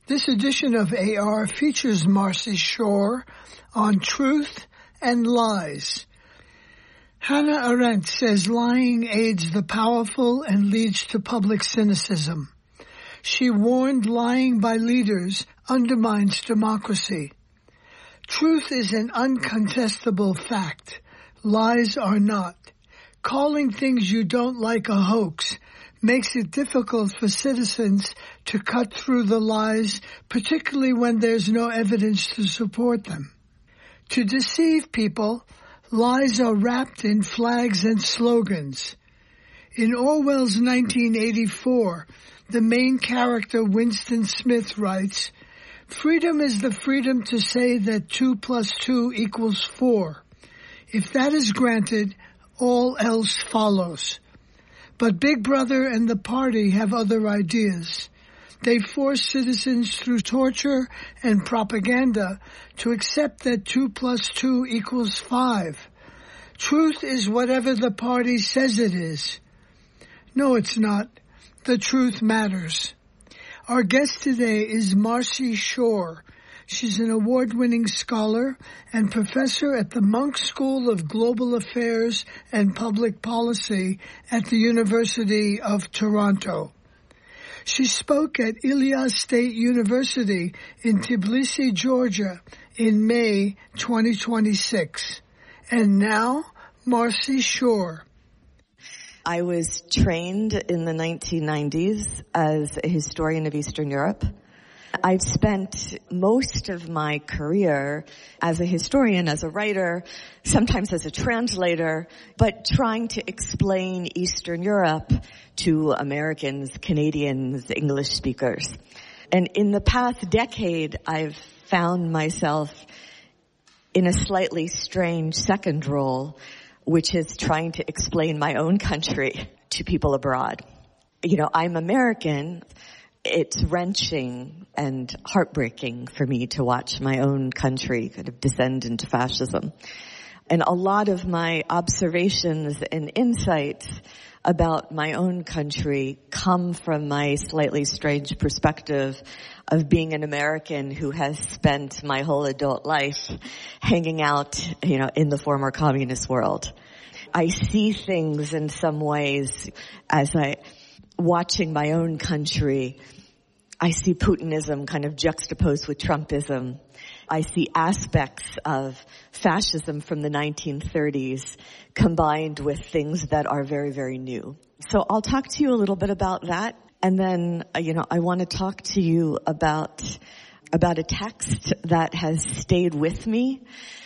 This edition of AR features Marcy Shore on truth and lies. Hannah Arendt says lying aids the powerful and leads to public cynicism. She warned lying by leaders undermines democracy. Truth is an uncontestable fact. Lies are not. Calling things you don't like a hoax makes it difficult for citizens to cut through the lies, particularly when there's no evidence to support them. To deceive people, lies are wrapped in flags and slogans. In Orwell's 1984, the main character Winston Smith writes, "Freedom is the freedom to say that 2 + 2 = 4. If that is granted, all else follows." But Big Brother and the party have other ideas. They force citizens through torture and propaganda to accept that 2 + 2 = 5. Truth is whatever the party says it is. No, it's not. The truth matters. Our guest today is Marcy Shore. She's an award-winning scholar and professor at the Munk School of Global Affairs and Public Policy at the University of Toronto. She spoke at Ilia State University in Tbilisi, Georgia in May 2026. And now, Marcy Shore. I was trained in the 1990s as a historian of Eastern Europe. I've spent most of my career as a historian, as a writer, sometimes as a translator, but trying to explain Eastern Europe to Americans, Canadians, English speakers. And in the past decade, I've found myself in a slightly strange second role, which is trying to explain my own country to people abroad. You know, I'm American. It's wrenching and heartbreaking for me to watch my own country kind of descend into fascism. And a lot of my observations and insights about my own country come from my slightly strange perspective of being an American who has spent my whole adult life hanging out, in the former communist world. I see things in some ways as watching my own country. I see Putinism kind of juxtaposed with Trumpism. I see aspects of fascism from the 1930s combined with things that are very, very new. So I'll talk to you a little bit about that. And then, I want to talk to you about a text that has stayed with me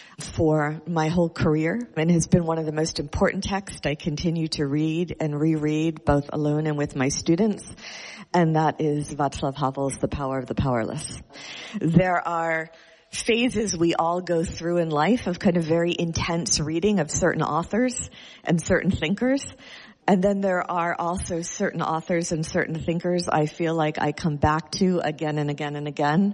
for my whole career and has been one of the most important texts I continue to read and reread both alone and with my students. And that is Václav Havel's The Power of the Powerless. There are phases we all go through in life of kind of very intense reading of certain authors and certain thinkers. And then there are also certain authors and certain thinkers I feel like I come back to again and again and again.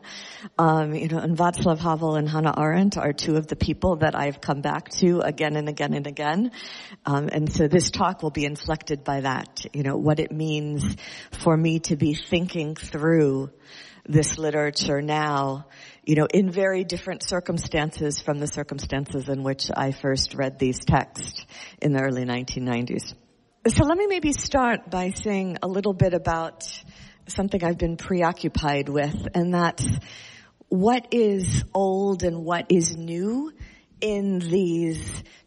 And Václav Havel and Hannah Arendt are two of the people that I've come back to again and again and again. And so this talk will be inflected by that, what it means for me to be thinking through this literature now, in very different circumstances from the circumstances in which I first read these texts in the early 1990s. So let me maybe start by saying a little bit about something I've been preoccupied with, and that's what is old and what is new in these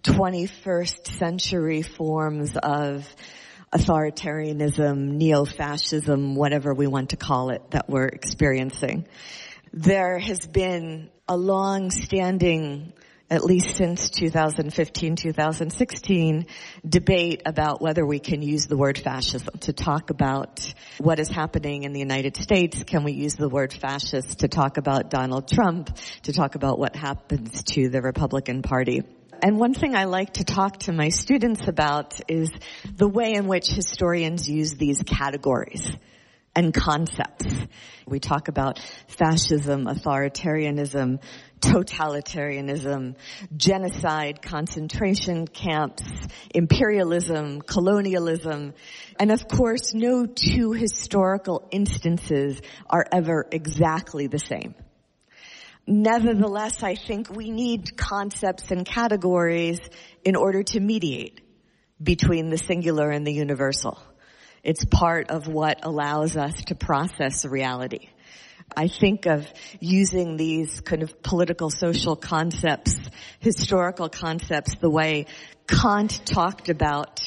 21st century forms of authoritarianism, neo-fascism, whatever we want to call it, that we're experiencing. There has been a long-standing, at least since 2015, 2016, debate about whether we can use the word fascism to talk about what is happening in the United States. Can we use the word fascist to talk about Donald Trump, to talk about what happens to the Republican Party? And one thing I like to talk to my students about is the way in which historians use these categories and concepts. We talk about fascism, authoritarianism, totalitarianism, genocide, concentration camps, imperialism, colonialism, and of course no two historical instances are ever exactly the same. Nevertheless, I think we need concepts and categories in order to mediate between the singular and the universal. It's part of what allows us to process reality. I think of using these kind of political, social concepts, historical concepts, the way Kant talked about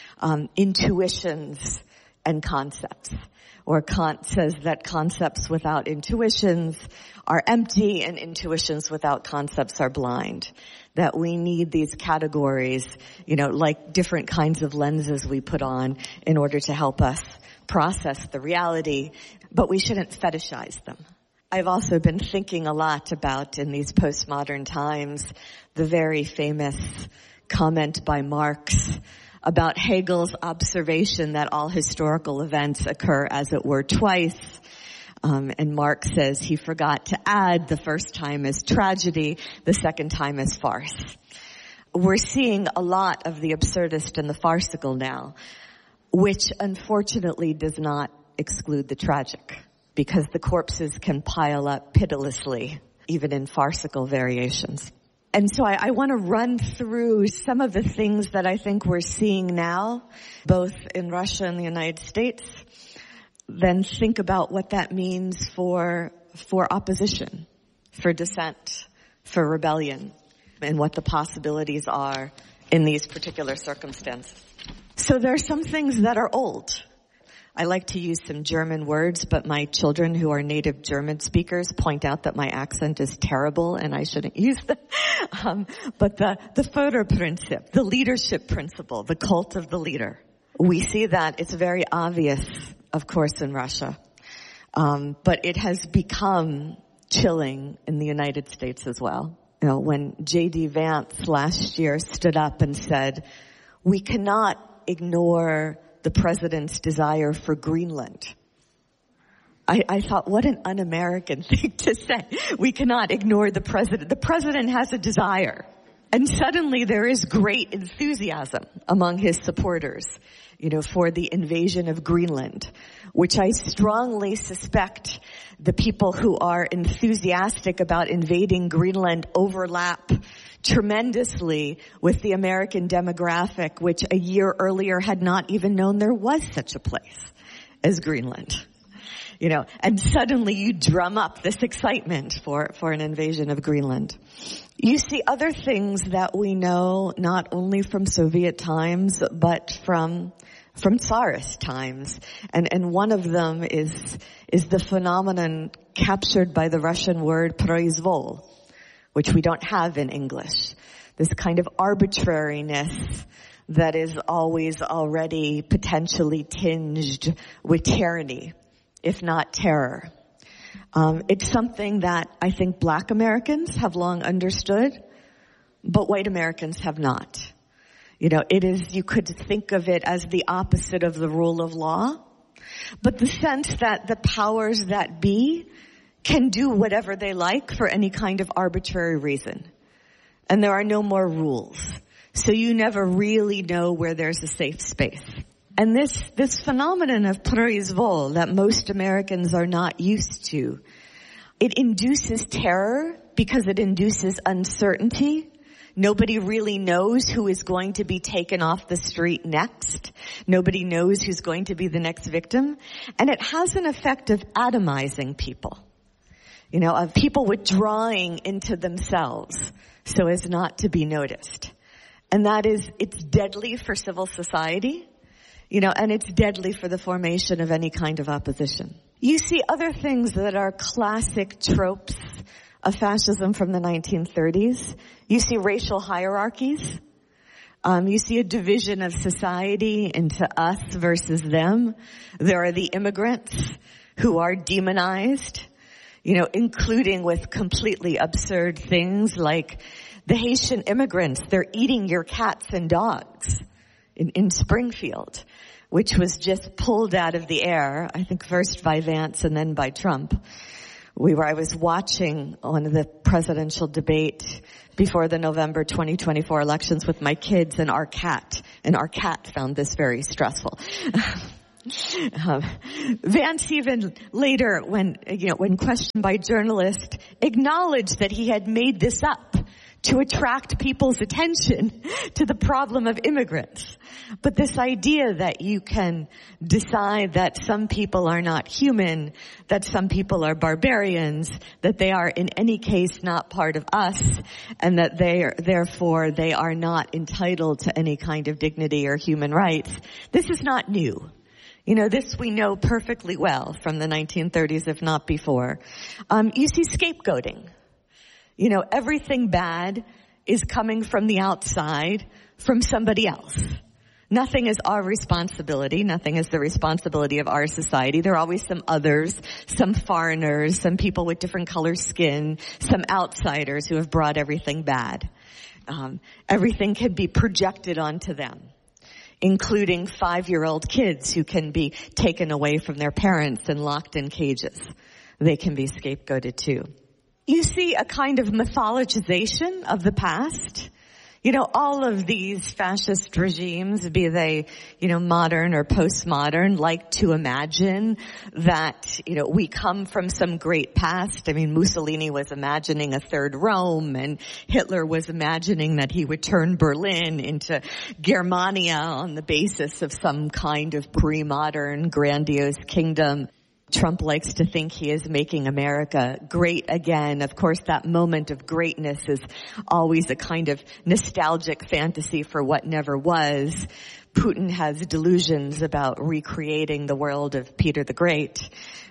intuitions and concepts. Or Kant says that concepts without intuitions are empty and intuitions without concepts are blind. That we need these categories, like different kinds of lenses we put on in order to help us process the reality, but we shouldn't fetishize them. I've also been thinking a lot about, in these postmodern times, the very famous comment by Marx about Hegel's observation that all historical events occur, as it were, twice. And Marx says he forgot to add the first time as tragedy, the second time as farce. We're seeing a lot of the absurdist and the farcical now, which unfortunately does not exclude the tragic, because the corpses can pile up pitilessly, even in farcical variations. And so I want to run through some of the things that I think we're seeing now, both in Russia and the United States, then think about what that means for opposition, for dissent, for rebellion, and what the possibilities are in these particular circumstances. So there are some things that are old. I like to use some German words, but my children who are native German speakers point out that my accent is terrible and I shouldn't use them. But the Führerprinzip, the leadership principle, the cult of the leader. We see that it's very obvious, of course, in Russia. But it has become chilling in the United States as well. When J.D. Vance last year stood up and said, we cannot ignore the president's desire for Greenland. I thought, what an un-American thing to say. We cannot ignore the president. The president has a desire. And suddenly there is great enthusiasm among his supporters, for the invasion of Greenland, which I strongly suspect the people who are enthusiastic about invading Greenland overlap tremendously with the American demographic, which a year earlier had not even known there was such a place as Greenland. And suddenly you drum up this excitement for an invasion of Greenland. You see other things that we know not only from Soviet times, but from Tsarist times. And one of them is the phenomenon captured by the Russian word proizvol, which we don't have in English. This kind of arbitrariness that is always already potentially tinged with tyranny, if not terror. It's something that I think Black Americans have long understood, but white Americans have not. You could think of it as the opposite of the rule of law, but the sense that the powers that be can do whatever they like for any kind of arbitrary reason. And there are no more rules. So you never really know where there's a safe space. And this phenomenon of proizvol that most Americans are not used to, it induces terror because it induces uncertainty. Nobody really knows who is going to be taken off the street next. Nobody knows who's going to be the next victim. And it has an effect of atomizing people. Of people withdrawing into themselves so as not to be noticed. And it's deadly for civil society, and it's deadly for the formation of any kind of opposition. You see other things that are classic tropes of fascism from the 1930s. You see racial hierarchies. You see a division of society into us versus them. There are the immigrants who are demonized, including with completely absurd things like the Haitian immigrants. They're eating your cats and dogs in Springfield. which was just pulled out of the air, I think first by Vance and then by Trump. I was watching one of the presidential debate before the November 2024 elections with my kids and our cat found this very stressful. Vance even later, when questioned by journalists, acknowledged that he had made this up to attract people's attention to the problem of immigrants. But this idea that you can decide that some people are not human, that some people are barbarians, that they are in any case not part of us, and that therefore they are not entitled to any kind of dignity or human rights, this is not new. This we know perfectly well from the 1930s, if not before. You see scapegoating. Everything bad is coming from the outside, from somebody else. Nothing is our responsibility. Nothing is the responsibility of our society. There are always some others, some foreigners, some people with different color skin, some outsiders who have brought everything bad. Everything can be projected onto them, including 5-year-old kids who can be taken away from their parents and locked in cages. They can be scapegoated too. You see a kind of mythologization of the past. All of these fascist regimes, be they, modern or postmodern, like to imagine that, we come from some great past. I mean, Mussolini was imagining a third Rome, and Hitler was imagining that he would turn Berlin into Germania on the basis of some kind of pre-modern grandiose kingdom. Trump likes to think he is making America great again. Of course, that moment of greatness is always a kind of nostalgic fantasy for what never was. Putin has delusions about recreating the world of Peter the Great.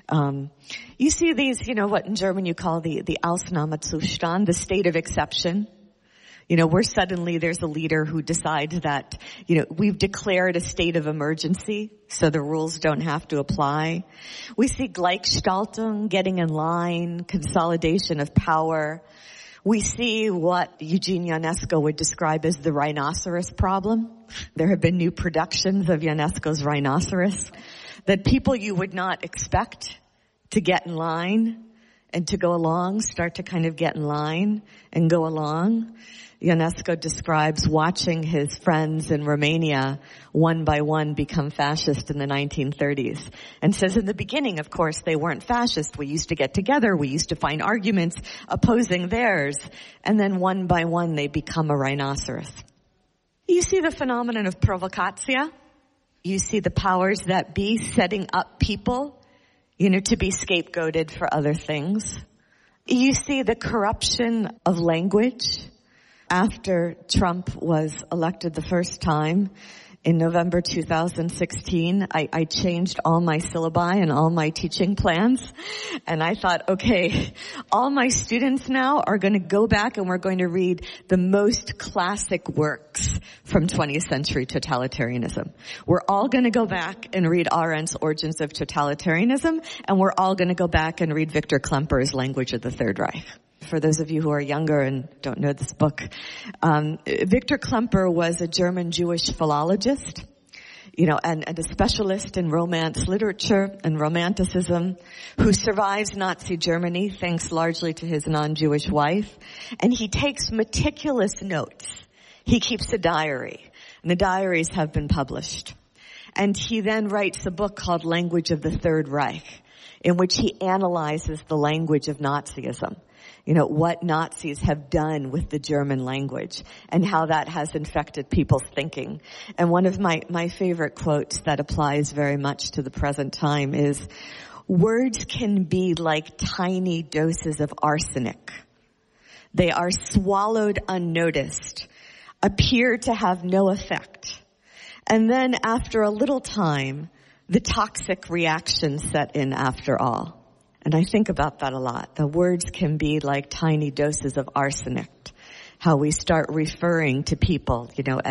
You see these, what in German you call the Ausnahmezustand, the state of exception. Where suddenly there's a leader who decides that, we've declared a state of emergency, so the rules don't have to apply. We see Gleichschaltung, getting in line, consolidation of power. We see what Eugene Ionesco would describe as the rhinoceros problem. There have been new productions of Ionesco's Rhinoceros, that people you would not expect to get in line and to go along start to kind of get in line and go along. Ionesco describes watching his friends in Romania one by one become fascist in the 1930s, and says in the beginning, of course, they weren't fascist. We used to get together. We used to find arguments opposing theirs. And then one by one, they become a rhinoceros. You see the phenomenon of provocatia. You see the powers that be setting up people, to be scapegoated for other things. You see the corruption of language. After Trump was elected the first time in November 2016, I changed all my syllabi and all my teaching plans. And I thought, okay, all my students now are going to go back and we're going to read the most classic works from 20th century totalitarianism. We're all going to go back and read Arendt's Origins of Totalitarianism, and we're all going to go back and read Victor Klemper's Language of the Third Reich. For those of you who are younger and don't know this book, Victor Klemper was a German Jewish philologist, and a specialist in Romance literature and Romanticism, who survives Nazi Germany thanks largely to his non-Jewish wife. And he takes meticulous notes. He keeps a diary, and the diaries have been published. And he then writes a book called Language of the Third Reich, in which he analyzes the language of Nazism. What Nazis have done with the German language and how that has infected people's thinking. And one of my favorite quotes that applies very much to the present time is, words can be like tiny doses of arsenic. They are swallowed unnoticed, appear to have no effect. And then after a little time, the toxic reaction set in after all. And I think about that a lot. The words can be like tiny doses of arsenic. How we start referring to people,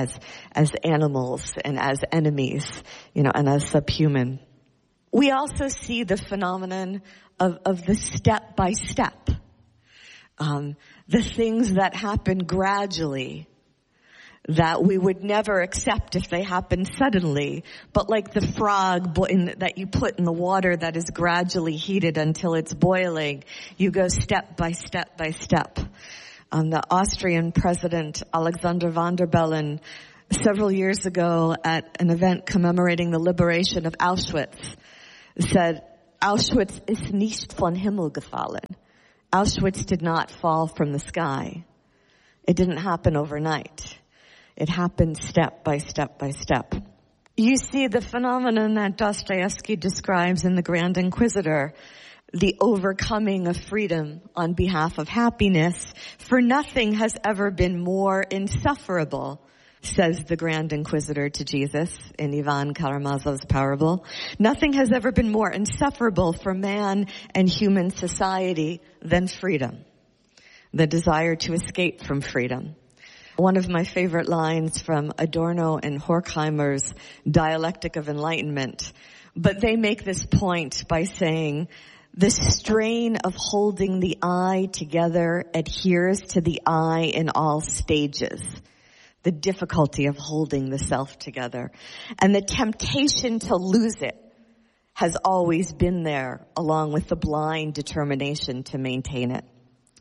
as animals and as enemies, and as subhuman. We also see the phenomenon of the step by step. The things that happen gradually that we would never accept if they happened suddenly, but like the frog that you put in the water that is gradually heated until it's boiling, you go step by step by step. The Austrian president, Alexander von der Bellen, several years ago at an event commemorating the liberation of Auschwitz, said, Auschwitz ist nicht vom Himmel gefallen. Auschwitz did not fall from the sky. It didn't happen overnight. It happened step by step by step. You see the phenomenon that Dostoevsky describes in The Grand Inquisitor, the overcoming of freedom on behalf of happiness, for nothing has ever been more insufferable, says the Grand Inquisitor to Jesus in Ivan Karamazov's parable. Nothing has ever been more insufferable for man and human society than freedom, the desire to escape from freedom. One of my favorite lines from Adorno and Horkheimer's Dialectic of Enlightenment, but they make this point by saying, the strain of holding the I together adheres to the I in all stages. The difficulty of holding the self together. And the temptation to lose it has always been there, along with the blind determination to maintain it.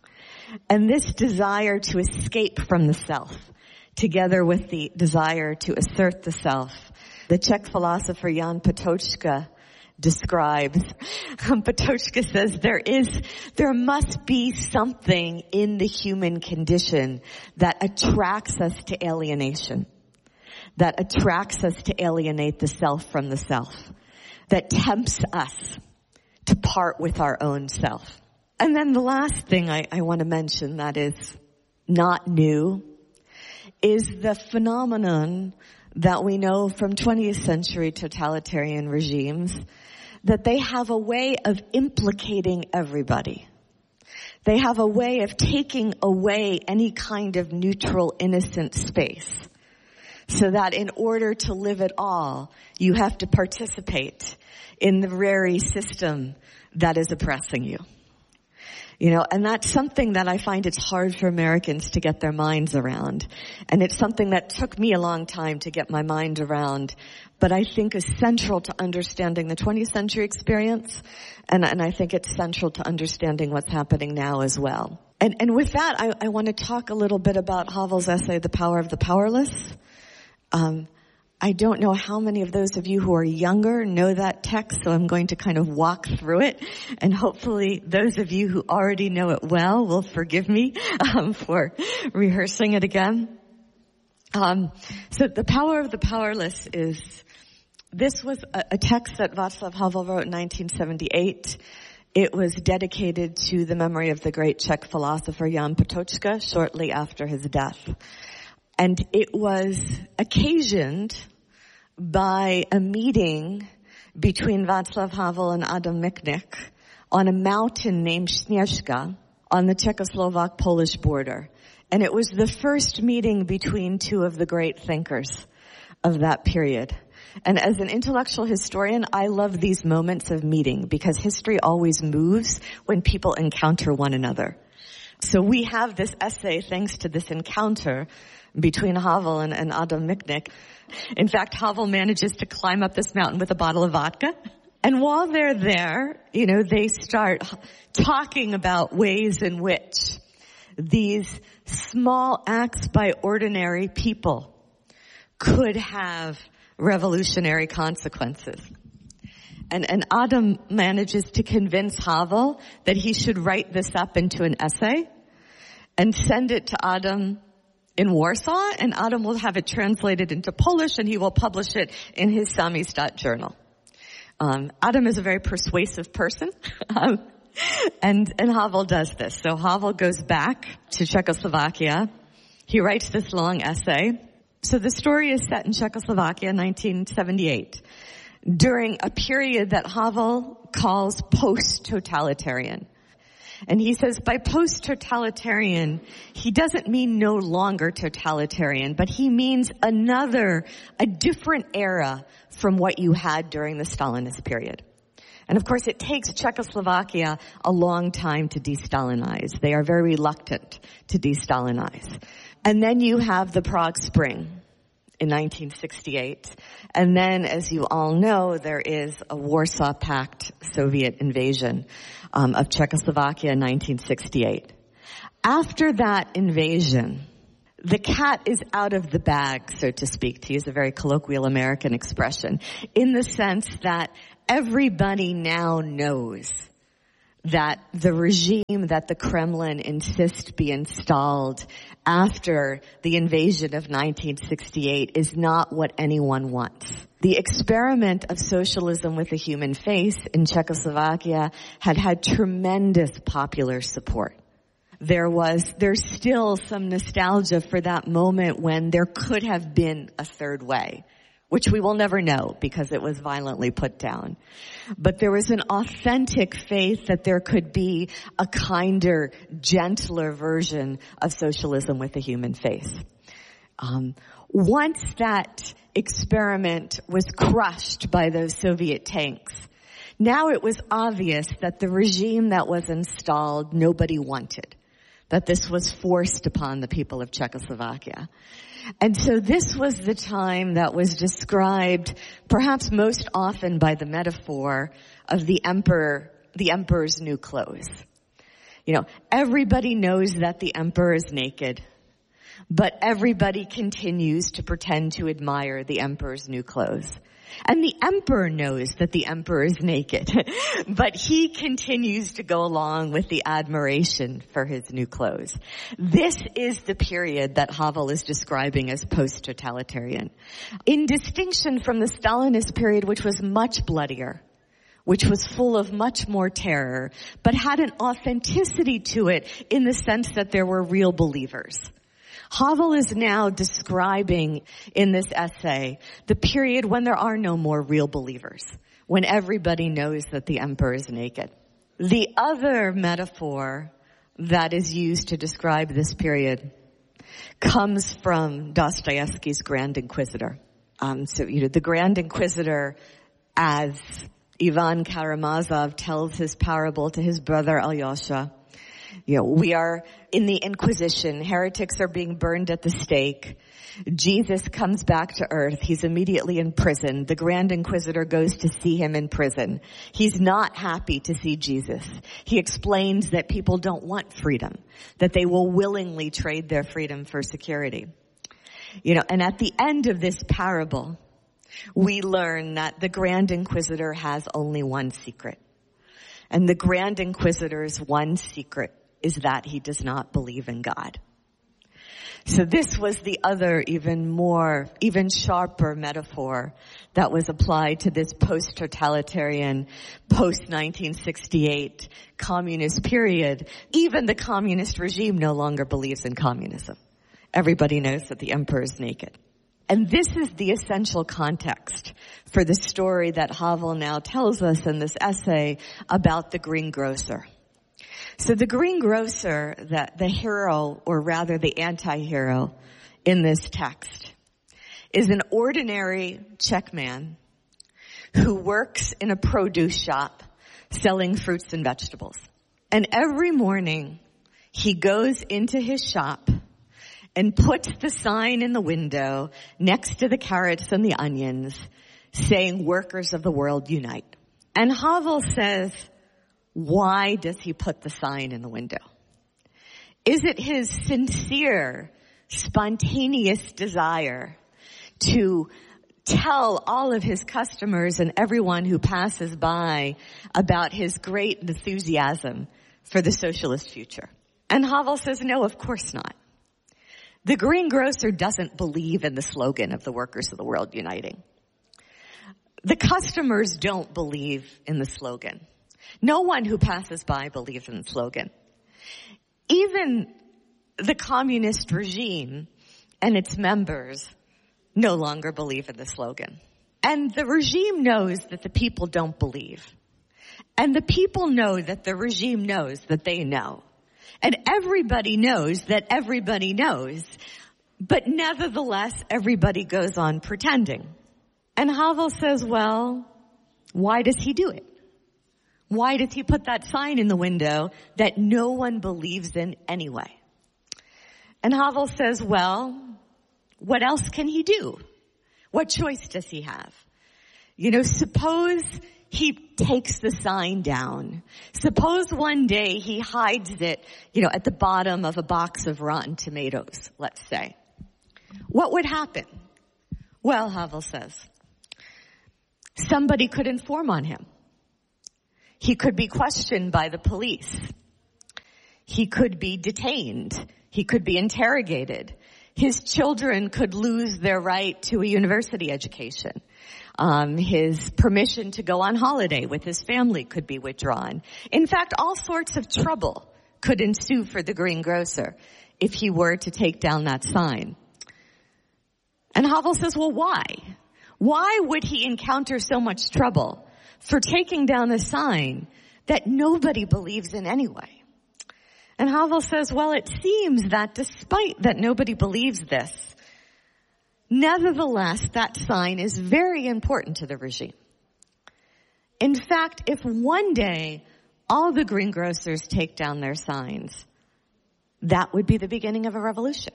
And this desire to escape from the self, together with the desire to assert the self, the Czech philosopher Jan Patočka describes. Patočka says there must be something in the human condition that attracts us to alienation, that attracts us to alienate the self from the self, that tempts us to part with our own self. And then the last thing I want to mention that is not new is the phenomenon that we know from 20th century totalitarian regimes, that they have a way of implicating everybody. They have a way of taking away any kind of neutral, innocent space, so that in order to live at all, you have to participate in the very system that is oppressing you. You know, and that's something that I find it's hard for Americans to get their minds around. And it's something that took me a long time to get my mind around, but I think is central to understanding the 20th century experience. And I think it's central to understanding what's happening now as well. And with that, I want to talk a little bit about Havel's essay, The Power of the Powerless. I don't know how many of those of you who are younger know that text, so I'm going to kind of walk through it. And hopefully those of you who already know it well will forgive me for rehearsing it again. So The Power of the Powerless this was a text that Václav Havel wrote in 1978. It was dedicated to the memory of the great Czech philosopher Jan Patočka shortly after his death. And it was occasioned by a meeting between Václav Havel and Adam Michnik on a mountain named Śnieżka on the Czechoslovak-Polish border. And it was the first meeting between two of the great thinkers of that period. And as an intellectual historian, I love these moments of meeting because history always moves when people encounter one another. So we have this essay thanks to this encounter between Havel and Adam Michnik. In fact, Havel manages to climb up this mountain with a bottle of vodka. And while they're there, you know, they start talking about ways in which these small acts by ordinary people could have revolutionary consequences. And Adam manages to convince Havel that he should write this up into an essay and send it to Adam in Warsaw, and Adam will have it translated into Polish, and he will publish it in his Samizdat journal. Adam is a very persuasive person, and Havel does this. So Havel goes back to Czechoslovakia. He writes this long essay. So the story is set in Czechoslovakia, 1978, during a period that Havel calls post-totalitarian. And he says by post-totalitarian, he doesn't mean no longer totalitarian, but he means a different era from what you had during the Stalinist period. And of course, it takes Czechoslovakia a long time to de-Stalinize. They are very reluctant to de-Stalinize. And then you have the Prague Spring in 1968. And then, as you all know, there is a Warsaw Pact Soviet invasion of Czechoslovakia in 1968. After that invasion, the cat is out of the bag, so to speak, to use a very colloquial American expression, in the sense that everybody now knows that the regime that the Kremlin insists be installed after the invasion of 1968 is not what anyone wants. The experiment of socialism with a human face in Czechoslovakia had tremendous popular support. There's still some nostalgia for that moment when there could have been a third way, which we will never know because it was violently put down. But there was an authentic faith that there could be a kinder, gentler version of socialism with a human face. Once that experiment was crushed by those Soviet tanks, now it was obvious that the regime that was installed nobody wanted, that this was forced upon the people of Czechoslovakia. And so this was the time that was described perhaps most often by the metaphor of the emperor's new clothes. You know, everybody knows that the emperor is naked, but everybody continues to pretend to admire the emperor's new clothes. And the emperor knows that the emperor is naked, but he continues to go along with the admiration for his new clothes. This is the period that Havel is describing as post-totalitarian. In distinction from the Stalinist period, which was much bloodier, which was full of much more terror, but had an authenticity to it in the sense that there were real believers. Havel is now describing in this essay the period when there are no more real believers, when everybody knows that the emperor is naked. The other metaphor that is used to describe this period comes from Dostoevsky's Grand Inquisitor. The Grand Inquisitor, as Ivan Karamazov tells his parable to his brother Alyosha, we are in the Inquisition. Heretics are being burned at the stake. Jesus comes back to earth. He's immediately in prison. The Grand Inquisitor goes to see him in prison. He's not happy to see Jesus. He explains that people don't want freedom, that they will willingly trade their freedom for security. And at the end of this parable, we learn that the Grand Inquisitor has only one secret. And the Grand Inquisitor's one secret is that he does not believe in God. So this was the other even sharper metaphor that was applied to this post-totalitarian, post-1968 communist period. Even the communist regime no longer believes in communism. Everybody knows that the emperor is naked. And this is the essential context for the story that Havel now tells us in this essay about the greengrocer. So the greengrocer, the hero, or rather the anti-hero in this text, is an ordinary Czech man who works in a produce shop selling fruits and vegetables. And every morning he goes into his shop and puts the sign in the window next to the carrots and the onions saying, "Workers of the world unite." And Havel says, why does he put the sign in the window? Is it his sincere, spontaneous desire to tell all of his customers and everyone who passes by about his great enthusiasm for the socialist future? And Havel says, no, of course not. The greengrocer doesn't believe in the slogan of the workers of the world uniting. The customers don't believe in the slogan. No one who passes by believes in the slogan. Even the communist regime and its members no longer believe in the slogan. And the regime knows that the people don't believe. And the people know that the regime knows that they know. And everybody knows that everybody knows. But nevertheless, everybody goes on pretending. And Havel says, well, why does he do it? Why does he put that sign in the window that no one believes in anyway? And Havel says, well, what else can he do? What choice does he have? Suppose he takes the sign down. Suppose one day he hides it, at the bottom of a box of rotten tomatoes, let's say. What would happen? Well, Havel says, somebody could inform on him. He could be questioned by the police. He could be detained. He could be interrogated. His children could lose their right to a university education. His permission to go on holiday with his family could be withdrawn. In fact, all sorts of trouble could ensue for the greengrocer if he were to take down that sign. And Havel says, well, why? Why would he encounter so much trouble for taking down a sign that nobody believes in anyway? And Havel says, well, it seems that despite that nobody believes this, nevertheless, that sign is very important to the regime. In fact, if one day all the greengrocers take down their signs, that would be the beginning of a revolution.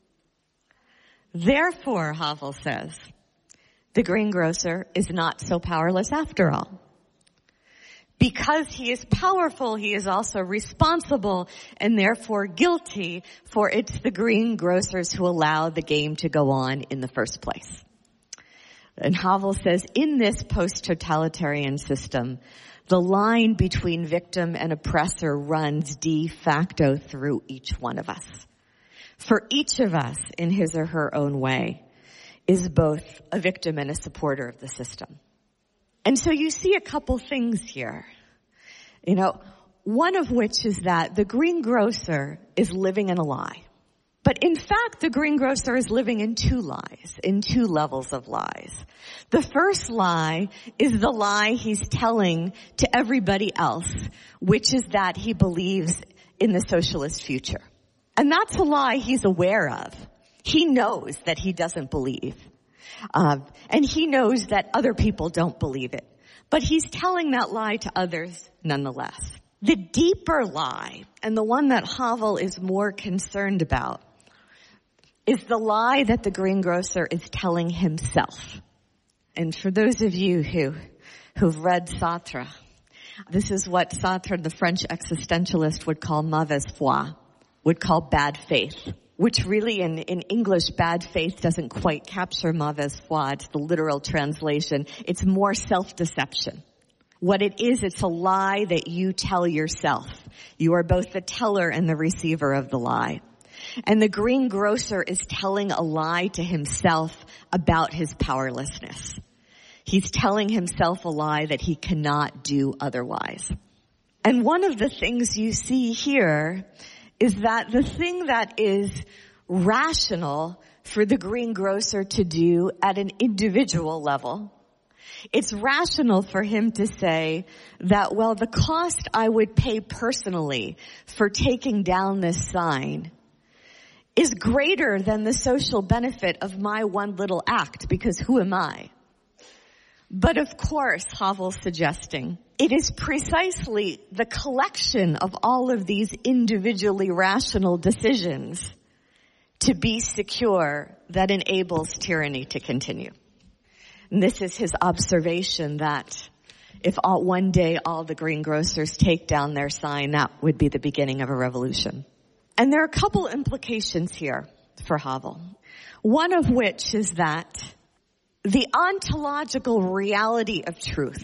Therefore, Havel says, the greengrocer is not so powerless after all. Because he is powerful, he is also responsible and therefore guilty, for it's the greengrocers who allow the game to go on in the first place. And Havel says, in this post-totalitarian system, the line between victim and oppressor runs de facto through each one of us. For each of us, in his or her own way, is both a victim and a supporter of the system. And so you see a couple things here. One of which is that the greengrocer is living in a lie. But in fact, the greengrocer is living in two lies, in two levels of lies. The first lie is the lie he's telling to everybody else, which is that he believes in the socialist future. And that's a lie he's aware of. He knows that he doesn't believe. And he knows that other people don't believe it. But he's telling that lie to others nonetheless. The deeper lie, and the one that Havel is more concerned about, is the lie that the greengrocer is telling himself. And for those of you who've read Sartre, this is what Sartre, the French existentialist, would call mauvaise foi, would call bad faith. Which really in English, bad faith doesn't quite capture mauvaise foi. It's the literal translation. It's more self-deception. What it is, it's a lie that you tell yourself. You are both the teller and the receiver of the lie. And the greengrocer is telling a lie to himself about his powerlessness. He's telling himself a lie that he cannot do otherwise. And one of the things you see here is that the thing that is rational for the greengrocer to do at an individual level, it's rational for him to say that, well, the cost I would pay personally for taking down this sign is greater than the social benefit of my one little act, because who am I? But of course, Havel's suggesting, it is precisely the collection of all of these individually rational decisions to be secure that enables tyranny to continue. And this is his observation that if one day all the greengrocers take down their sign, that would be the beginning of a revolution. And there are a couple implications here for Havel. One of which is that the ontological reality of truth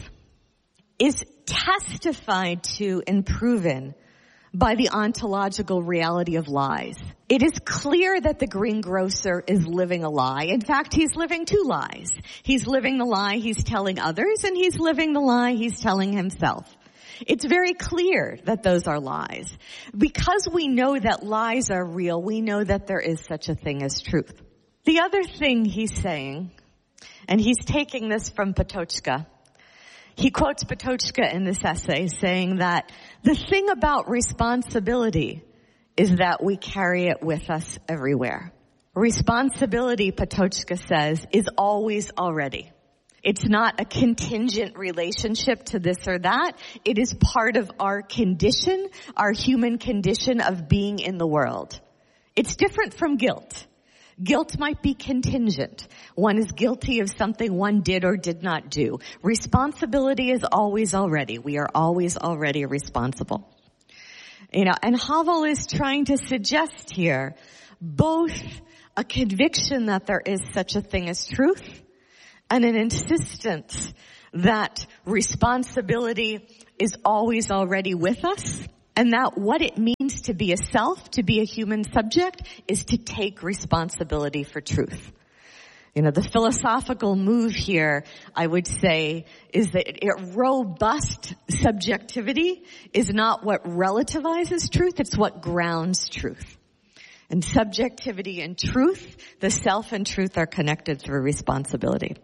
is testified to and proven by the ontological reality of lies. It is clear that the greengrocer is living a lie. In fact, he's living two lies. He's living the lie he's telling others, and he's living the lie he's telling himself. It's very clear that those are lies. Because we know that lies are real, we know that there is such a thing as truth. The other thing he's saying, and he's taking this from Patočka. He quotes Patočka in this essay saying that the thing about responsibility is that we carry it with us everywhere. Responsibility, Patočka says, is always already. It's not a contingent relationship to this or that. It is part of our condition, our human condition of being in the world. It's different from guilt. Guilt might be contingent. One is guilty of something one did or did not do. Responsibility is always already. We are always already responsible. And Havel is trying to suggest here both a conviction that there is such a thing as truth and an insistence that responsibility is always already with us, and that what it means to be a self, to be a human subject, is to take responsibility for truth. The philosophical move here, I would say, is that robust subjectivity is not what relativizes truth, it's what grounds truth. And subjectivity and truth, the self and truth are connected through responsibility.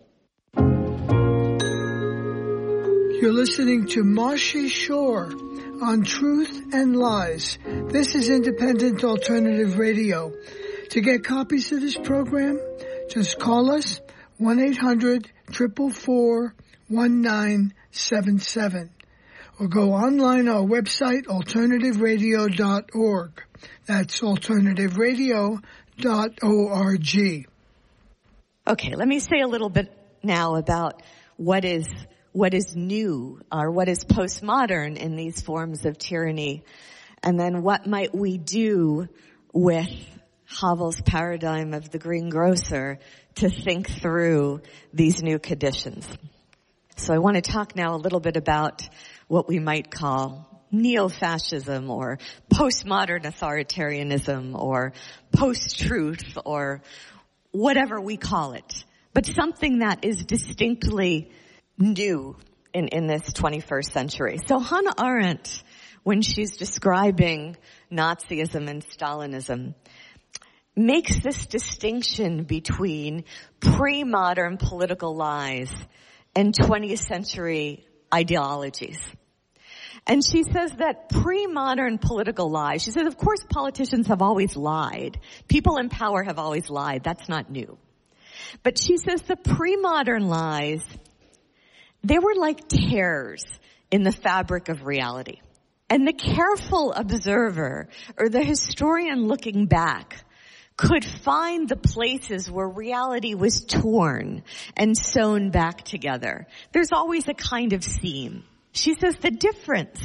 You're listening to Marcy Shore on Truth and Lies. This is Independent Alternative Radio. To get copies of this program, just call us 1-800-444-1977 or go online our website, alternativeradio.org. That's alternativeradio.org. Okay, let me say a little bit now about what is new or what is postmodern in these forms of tyranny, and then what might we do with Havel's paradigm of the greengrocer to think through these new conditions. So I want to talk now a little bit about what we might call neo-fascism or postmodern authoritarianism or post-truth or whatever we call it, but something that is distinctly new in this 21st century. So Hannah Arendt, when she's describing Nazism and Stalinism, makes this distinction between pre-modern political lies and 20th century ideologies. And she says that pre-modern political lies, she says, of course politicians have always lied. People in power have always lied. That's not new. But she says the pre-modern lies, they were like tears in the fabric of reality. And the careful observer or the historian looking back could find the places where reality was torn and sewn back together. There's always a kind of seam. She says the difference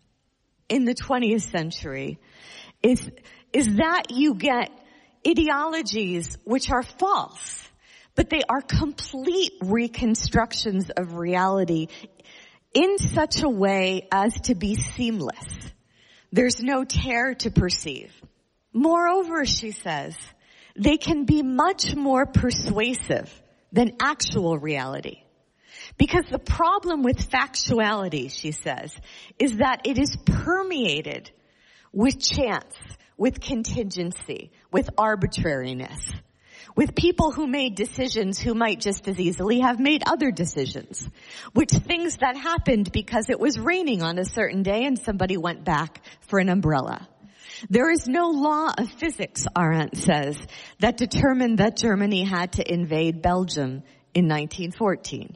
in the 20th century is that you get ideologies which are false, but they are complete reconstructions of reality in such a way as to be seamless. There's no tear to perceive. Moreover, she says, they can be much more persuasive than actual reality. Because the problem with factuality, she says, is that it is permeated with chance, with contingency, with arbitrariness, with people who made decisions who might just as easily have made other decisions, with things that happened because it was raining on a certain day and somebody went back for an umbrella. There is no law of physics, Arendt says, that determined that Germany had to invade Belgium in 1914.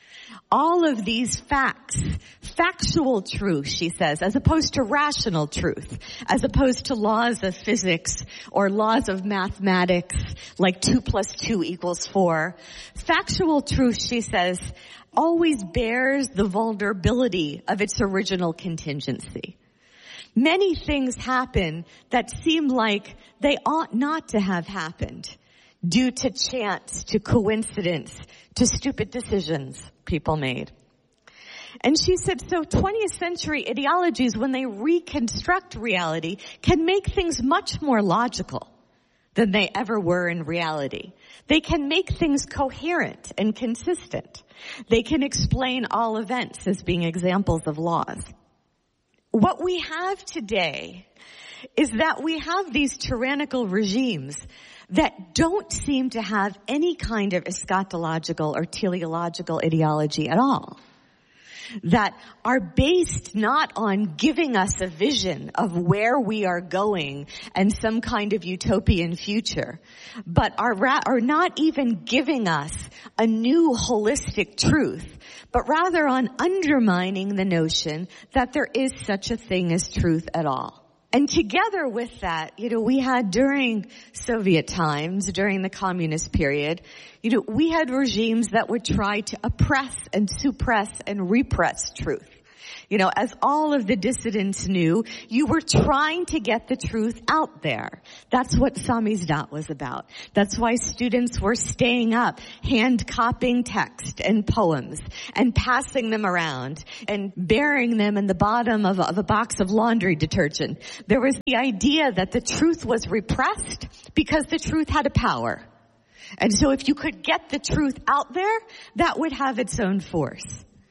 All of these facts, factual truth, she says, as opposed to rational truth, as opposed to laws of physics or laws of mathematics, like 2 + 2 = 4. Factual truth, she says, always bears the vulnerability of its original contingency. Many things happen that seem like they ought not to have happened due to chance, to coincidence, to stupid decisions people made. And she said, so 20th century ideologies, when they reconstruct reality, can make things much more logical than they ever were in reality. They can make things coherent and consistent. They can explain all events as being examples of laws. What we have today is that we have these tyrannical regimes that don't seem to have any kind of eschatological or teleological ideology at all. that are based not on giving us a vision of where we are going and some kind of utopian future, but are not even giving us a new holistic truth, but rather on undermining the notion that there is such a thing as truth at all. And together with that, we had during Soviet times, during the communist period, we had regimes that would try to oppress and suppress and repress truth. As all of the dissidents knew, you were trying to get the truth out there. That's what Samizdat was about. That's why students were staying up, hand copying text and poems and passing them around and burying them in the bottom of a box of laundry detergent. There was the idea that the truth was repressed because the truth had a power. And so if you could get the truth out there, that would have its own force.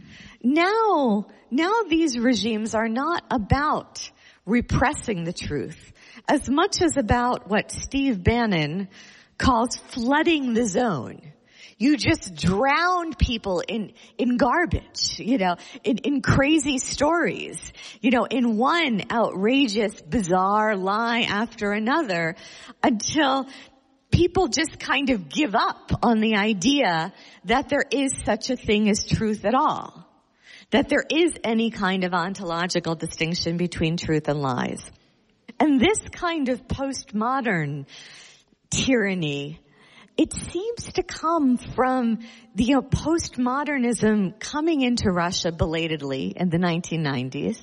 Now these regimes are not about repressing the truth as much as about what Steve Bannon calls flooding the zone. You just drown people in garbage, in crazy stories, in one outrageous, bizarre lie after another until people just kind of give up on the idea that there is such a thing as truth at all, that there is any kind of ontological distinction between truth and lies. And this kind of postmodern tyranny, it seems to come from the postmodernism coming into Russia belatedly in the 1990s,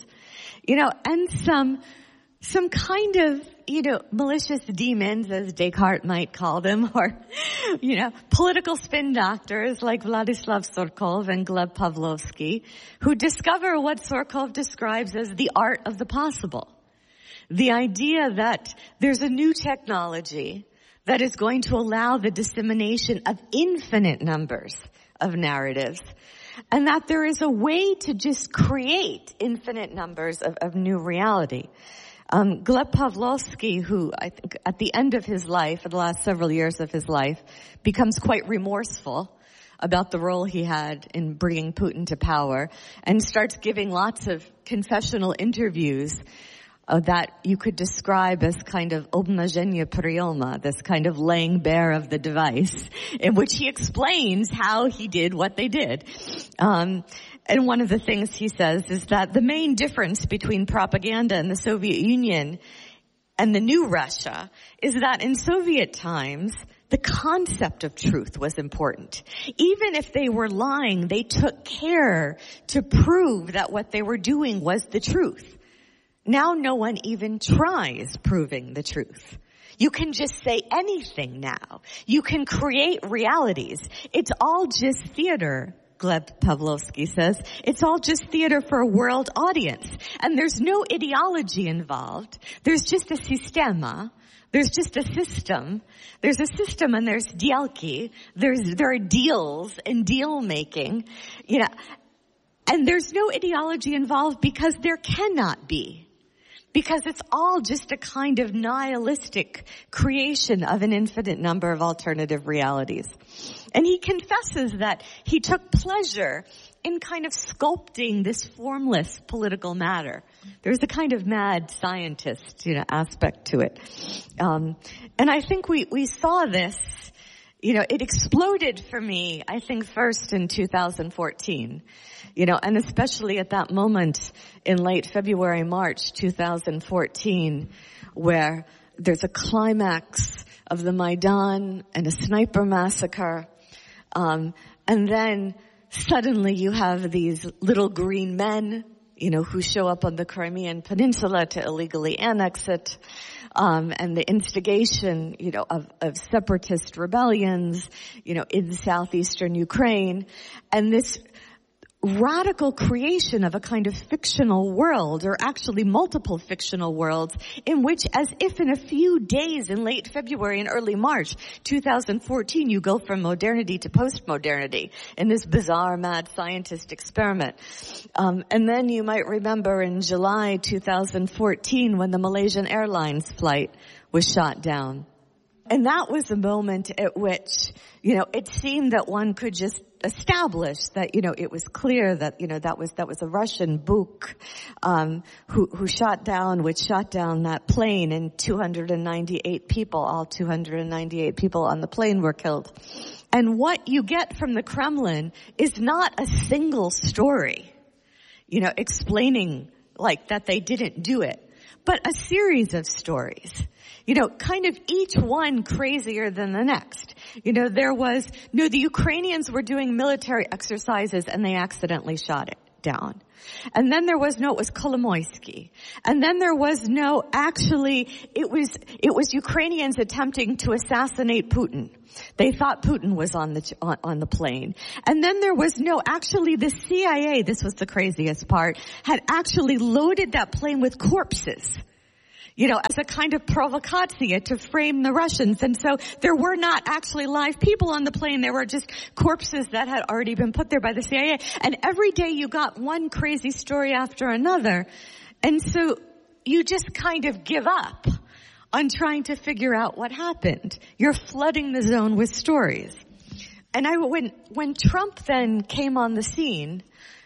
and some kind of, malicious demons, as Descartes might call them, or, political spin doctors like Vladislav Surkov and Gleb Pavlovsky, who discover what Surkov describes as the art of the possible. The idea that there's a new technology that is going to allow the dissemination of infinite numbers of narratives, and that there is a way to just create infinite numbers of new reality. Gleb Pavlovsky, who I think at the end of his life, for the last several years of his life, becomes quite remorseful about the role he had in bringing Putin to power and starts giving lots of confessional interviews that you could describe as kind of obnažение prioma, this kind of laying bare of the device, in which he explains how he did what they did. And one of the things he says is that the main difference between propaganda in the Soviet Union and the new Russia is that in Soviet times, the concept of truth was important. Even if they were lying, they took care to prove that what they were doing was the truth. Now no one even tries proving the truth. You can just say anything now. You can create realities. It's all just theater, Gleb Pavlovsky says. It's all just theater for a world audience. And there's no ideology involved. There's just a sistema. There's just a system. There's a system and there's dialki. There are deals and deal making. And there's no ideology involved because there cannot be. Because it's all just a kind of nihilistic creation of an infinite number of alternative realities. And he confesses that he took pleasure in kind of sculpting this formless political matter. There's a kind of mad scientist, aspect to it. And I think we saw this, it exploded for me, I think first in 2014. And especially at that moment in late February, March 2014, where there's a climax of the Maidan and a sniper massacre. And then suddenly you have these little green men, who show up on the Crimean Peninsula to illegally annex it. And the instigation, of separatist rebellions, in southeastern Ukraine. And this radical creation of a kind of fictional world, or actually multiple fictional worlds, in which, as if in a few days in late February and early March 2014, you go from modernity to postmodernity in this bizarre mad scientist experiment. And then you might remember in July 2014 when the Malaysian Airlines flight was shot down. And that was a moment at which, it seemed that one could just establish that, it was clear that, that was a Russian Buk, who shot down that plane, and 298 people, all 298 people on the plane were killed. And what you get from the Kremlin is not a single story, explaining like that they didn't do it, but a series of stories. Kind of each one crazier than the next. The Ukrainians were doing military exercises and they accidentally shot it down. And then it was Kolomoisky. And then it was Ukrainians attempting to assassinate Putin. They thought Putin was on the plane. And then the CIA, this was the craziest part, had actually loaded that plane with corpses. As a kind of provocatia to frame the Russians. And so there were not actually live people on the plane. There were just corpses that had already been put there by the CIA. And every day you got one crazy story after another. And so you just kind of give up on trying to figure out what happened. You're flooding the zone with stories. And when Trump then came on the scene,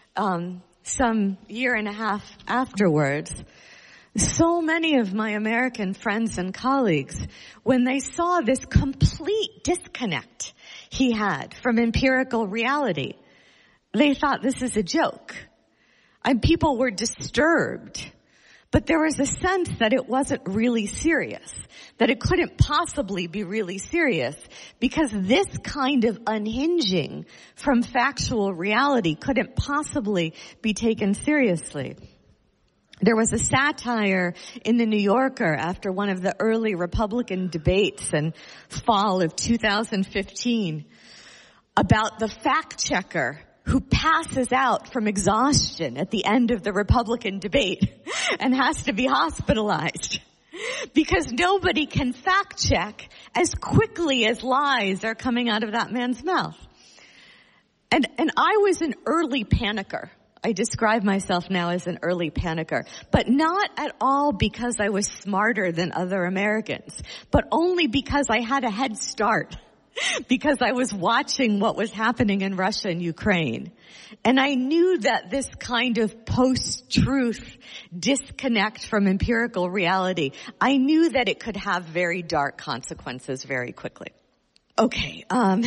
some year and a half afterwards, so many of my American friends and colleagues, when they saw this complete disconnect he had from empirical reality, they thought this is a joke. And people were disturbed. But there was a sense that it wasn't really serious, that it couldn't possibly be really serious, because this kind of unhinging from factual reality couldn't possibly be taken seriously. There was a satire in the New Yorker after one of the early Republican debates in fall of 2015 about the fact checker who passes out from exhaustion at the end of the Republican debate and has to be hospitalized because nobody can fact check as quickly as lies are coming out of that man's mouth. And I was an early panicker. I describe myself now as an early panicker, but not at all because I was smarter than other Americans, but only because I had a head start, because I was watching what was happening in Russia and Ukraine. And I knew that this kind of post-truth disconnect from empirical reality, I knew that it could have very dark consequences very quickly. Okay,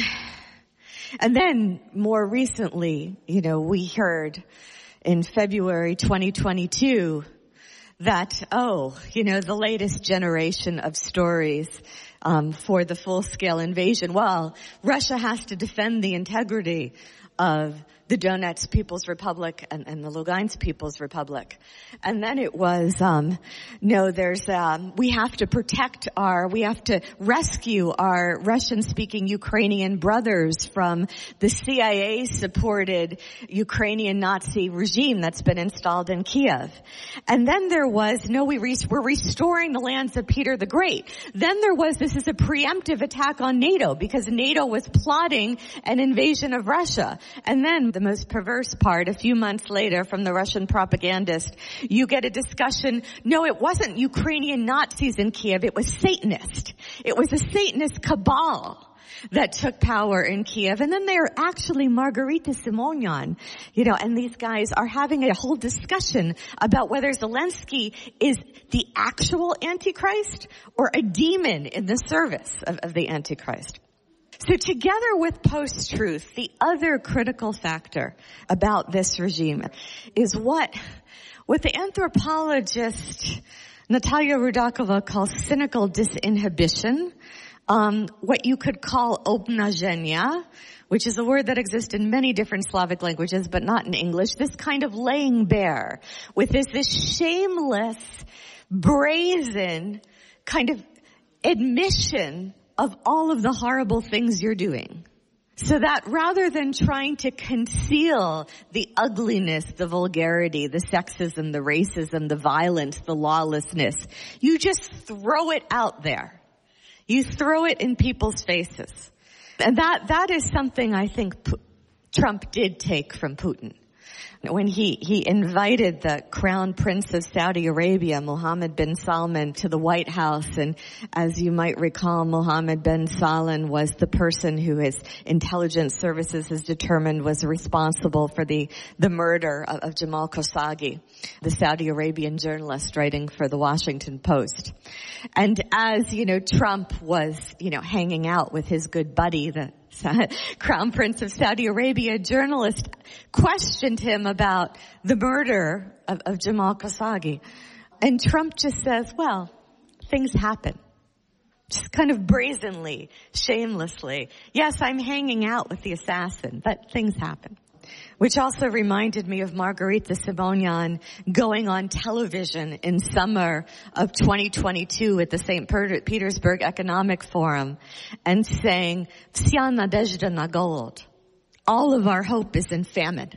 and then more recently, we heard in February 2022 that, the latest generation of stories for the full-scale invasion. Well, Russia has to defend the integrity of the Donetsk People's Republic and the Lugansk People's Republic. And then it was, we have to rescue our Russian-speaking Ukrainian brothers from the CIA-supported Ukrainian Nazi regime that's been installed in Kiev. And then there was, we're restoring the lands of Peter the Great. Then there was, this is a preemptive attack on NATO because NATO was plotting an invasion of Russia. And then the most perverse part, a few months later from the Russian propagandist, you get a discussion, no, it wasn't Ukrainian Nazis in Kiev, it was Satanist. It was a Satanist cabal that took power in Kiev. And then they're actually Margarita Simonyan, and these guys are having a whole discussion about whether Zelensky is the actual Antichrist or a demon in the service of the Antichrist. So together with post-truth, the other critical factor about this regime is what the anthropologist Natalia Rudakova calls cynical disinhibition, what you could call obnaženia, which is a word that exists in many different Slavic languages, but not in English, this kind of laying bare with this shameless, brazen kind of admission of all of the horrible things you're doing. So that rather than trying to conceal the ugliness, the vulgarity, the sexism, the racism, the violence, the lawlessness, you just throw it out there. You throw it in people's faces. And that is something I think Trump did take from Putin. when he invited the Crown Prince of Saudi Arabia, Mohammed bin Salman, to the White House. And as you might recall, Mohammed bin Salman was the person who his intelligence services has determined was responsible for the murder of Jamal Khashoggi, the Saudi Arabian journalist writing for the Washington Post. And as, Trump was, hanging out with his good buddy, the Crown Prince of Saudi Arabia, a journalist questioned him about the murder of Jamal Khashoggi. And Trump just says, well, things happen. Just kind of brazenly, shamelessly. Yes, I'm hanging out with the assassin, but things happen. Which also reminded me of Margarita Simonyan going on television in summer of 2022 at the St. Petersburg Economic Forum and saying, "Vся надежда на голод." All of our hope is in famine.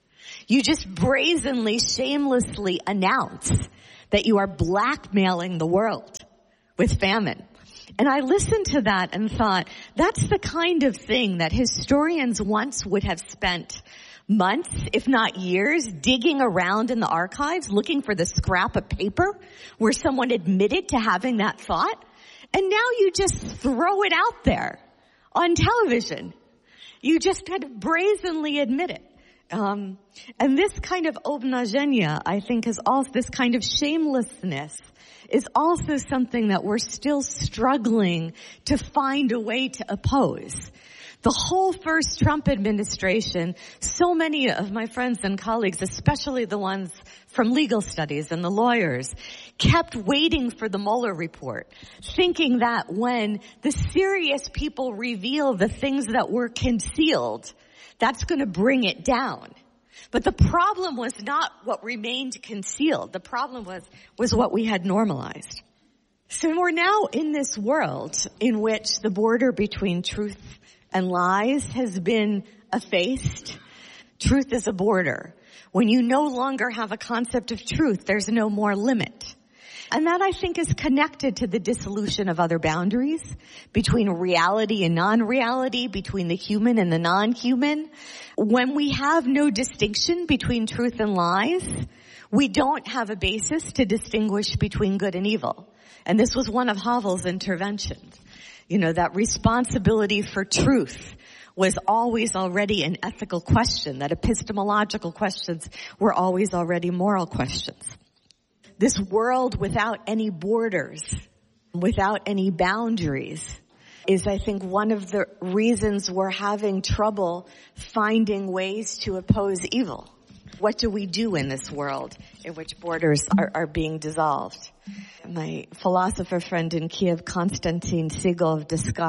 You just brazenly, shamelessly announce that you are blackmailing the world with famine. And I listened to that and thought, that's the kind of thing that historians once would have spent months, if not years, digging around in the archives, looking for the scrap of paper where someone admitted to having that thought. And now you just throw it out there on television. You just kind of brazenly admit it. And this kind of obnaženia, I think, is also this kind of shamelessness is also something that we're still struggling to find a way to oppose. The whole first Trump administration, so many of my friends and colleagues, especially the ones from legal studies and the lawyers, kept waiting for the Mueller report, thinking that when the serious people reveal the things that were concealed, that's going to bring it down. But the problem was not what remained concealed. The problem was what we had normalized. So we're now in this world in which the border between truth and lies has been effaced. Truth is a border. When you no longer have a concept of truth, there's no more limit. And that, I think, is connected to the dissolution of other boundaries between reality and non-reality, between the human and the non-human. When we have no distinction between truth and lies, we don't have a basis to distinguish between good and evil. And this was one of Havel's interventions. That responsibility for truth was always already an ethical question, that epistemological questions were always already moral questions. This world without any borders, without any boundaries, is, I think, one of the reasons we're having trouble finding ways to oppose evil. What do we do in this world in which borders are being dissolved? My philosopher friend in Kiev, Konstantin Sigov,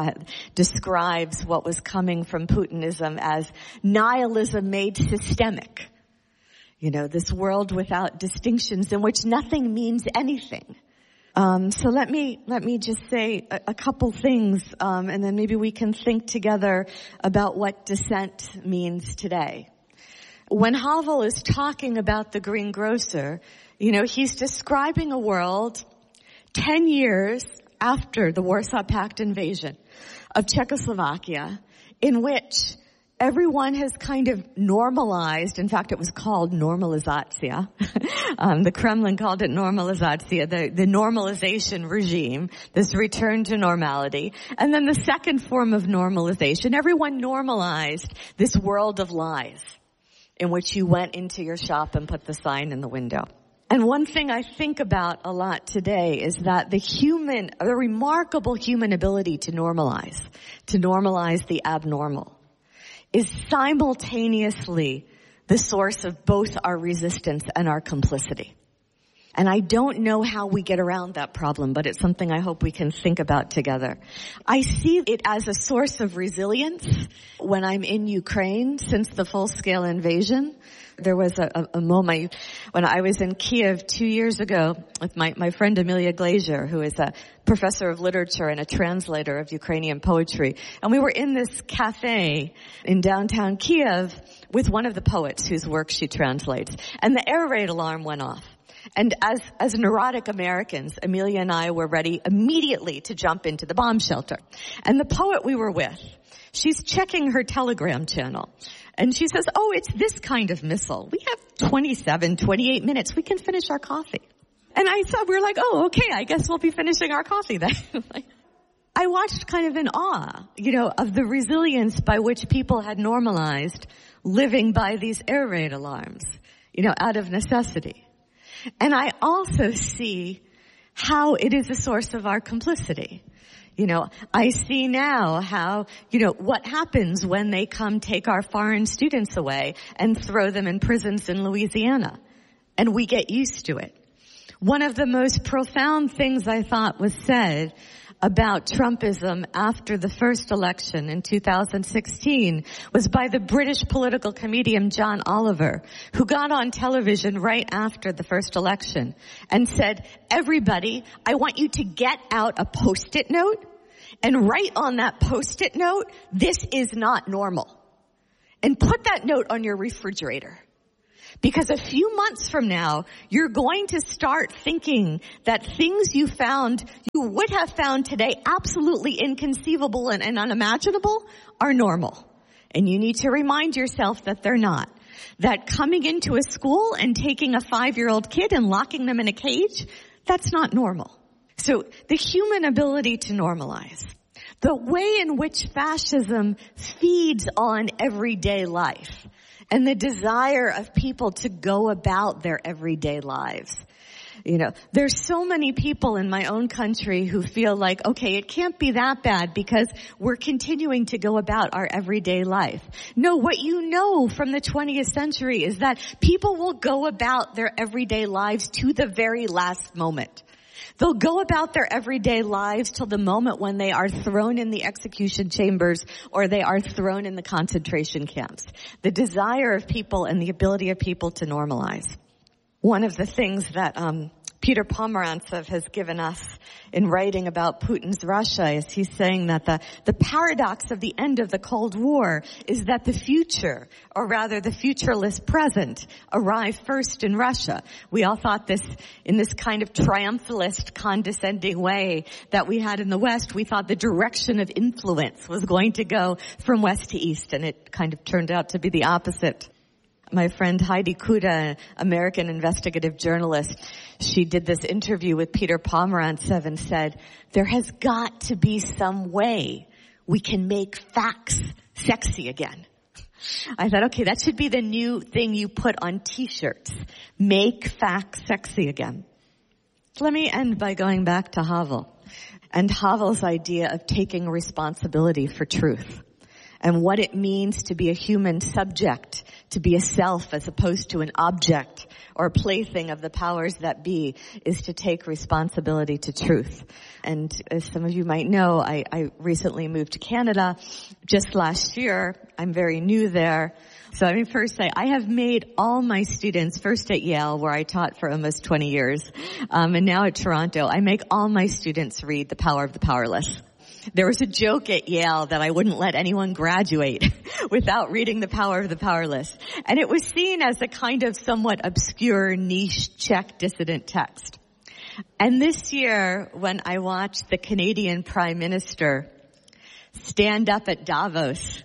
describes what was coming from Putinism as nihilism made systemic. This world without distinctions in which nothing means anything. So let me just say a couple things, and then maybe we can think together about what dissent means today. When Havel is talking about the greengrocer, he's describing a world 10 years after the Warsaw Pact invasion of Czechoslovakia, in which everyone has kind of normalized. In fact, it was called normalizacja. The Kremlin called it normalizacja, the normalization regime, this return to normality. And then the second form of normalization, everyone normalized this world of lies in which you went into your shop and put the sign in the window. And one thing I think about a lot today is that the remarkable human ability to normalize the abnormal, is simultaneously the source of both our resistance and our complicity. And I don't know how we get around that problem, but it's something I hope we can think about together. I see it as a source of resilience when I'm in Ukraine since the full-scale invasion. There was a moment when I was in Kiev 2 years ago with my friend Amelia Glazier, who is a professor of literature and a translator of Ukrainian poetry. And we were in this cafe in downtown Kiev with one of the poets whose work she translates. And the air raid alarm went off. And as neurotic Americans, Amelia and I were ready immediately to jump into the bomb shelter. And the poet we were with, she's checking her Telegram channel. And she says, oh, it's this kind of missile. We have 27, 28 minutes. We can finish our coffee. And we're like, oh, okay, I guess we'll be finishing our coffee then. I watched kind of in awe, of the resilience by which people had normalized living by these air raid alarms, out of necessity. And I also see how it is a source of our complicity. I see now how, what happens when they come take our foreign students away and throw them in prisons in Louisiana. And we get used to it. One of the most profound things I thought was said about Trumpism after the first election in 2016 was by the British political comedian John Oliver, who got on television right after the first election and said, everybody, I want you to get out a Post-it note and write on that Post-it note, this is not normal. And put that note on your refrigerator. Because a few months from now, you're going to start thinking that things you would have found today absolutely inconceivable and unimaginable are normal. And you need to remind yourself that they're not. That coming into a school and taking a 5-year-old kid and locking them in a cage, that's not normal. So the human ability to normalize, the way in which fascism feeds on everyday life, and the desire of people to go about their everyday lives. There's so many people in my own country who feel like, okay, it can't be that bad because we're continuing to go about our everyday life. No, what you know from the 20th century is that people will go about their everyday lives to the very last moment. They'll go about their everyday lives till the moment when they are thrown in the execution chambers or they are thrown in the concentration camps. The desire of people and the ability of people to normalize. One of the things that Peter Pomerantsev has given us in writing about Putin's Russia is he's saying that the paradox of the end of the Cold War is that the future, or rather the futureless present, arrived first in Russia. We all thought this, in this kind of triumphalist, condescending way that we had in the West, we thought the direction of influence was going to go from West to East, and it kind of turned out to be the opposite. My friend Heidi Kuda, American investigative journalist, she did this interview with Peter Pomerantsev and said, there has got to be some way we can make facts sexy again. I thought, okay, that should be the new thing you put on t-shirts. Make facts sexy again. Let me end by going back to Havel and Havel's idea of taking responsibility for truth and what it means to be a human subject, to be a self as opposed to an object or a plaything of the powers that be, is to take responsibility to truth. And as some of you might know, I recently moved to Canada just last year. I'm very new there. So let me first say, I have made all my students, first at Yale, where I taught for almost 20 years, and now at Toronto, I make all my students read The Power of the Powerless. There was a joke at Yale that I wouldn't let anyone graduate without reading The Power of the Powerless. And it was seen as a kind of somewhat obscure, niche, Czech dissident text. And this year, when I watched the Canadian Prime Minister stand up at Davos,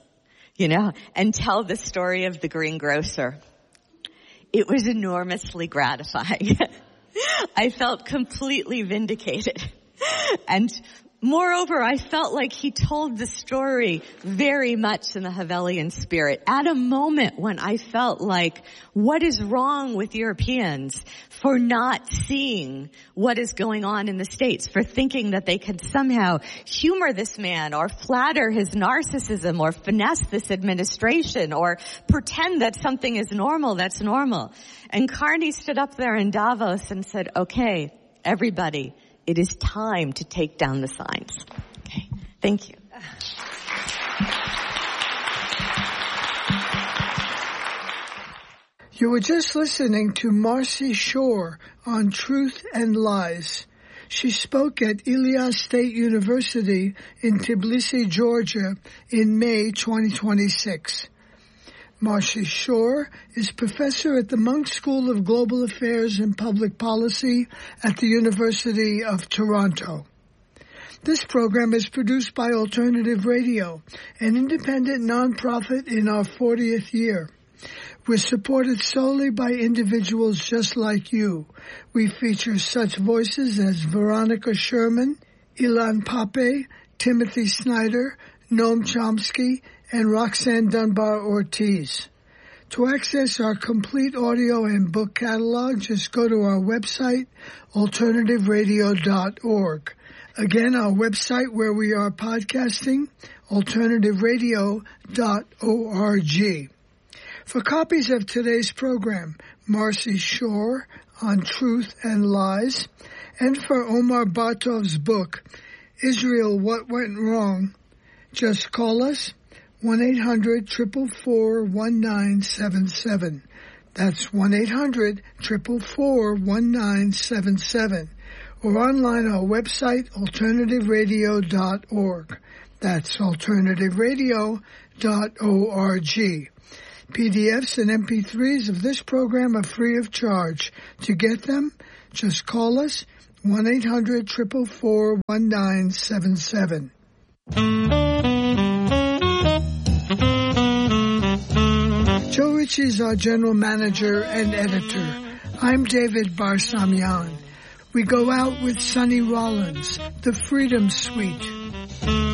and tell the story of the greengrocer, it was enormously gratifying. I felt completely vindicated. And moreover, I felt like he told the story very much in the Havelian spirit at a moment when I felt like, what is wrong with Europeans for not seeing what is going on in the States, for thinking that they could somehow humor this man or flatter his narcissism or finesse this administration or pretend that something is normal that's normal. And Carney stood up there in Davos and said, okay, everybody, it is time to take down the signs. Okay, thank you. You were just listening to Marcy Shore on Truth and Lies. She spoke at Ilia State University in Tbilisi, Georgia in May 2026. Marcy Shore is professor at the Munk School of Global Affairs and Public Policy at the University of Toronto. This program is produced by Alternative Radio, an independent nonprofit in our 40th year. We're supported solely by individuals just like you. We feature such voices as Veronica Sherman, Ilan Pape, Timothy Snyder, Noam Chomsky, and Roxanne Dunbar Ortiz. To access our complete audio and book catalog, just go to our website, alternativeradio.org. Again, our website where we are podcasting, alternativeradio.org. For copies of today's program, Marcy Shore on Truth and Lies, and for Omar Bartov's book, Israel, What Went Wrong, just call us 1-800-444-1977. That's 1-800-444-1977. Or online our website, alternativeradio.org. That's alternativeradio.org. PDFs and MP3s of this program are free of charge. To get them, just call us 1-800-444-1977. Joe Ritchie is our general manager and editor. I'm David Barsamian. We go out with Sonny Rollins, The Freedom Suite.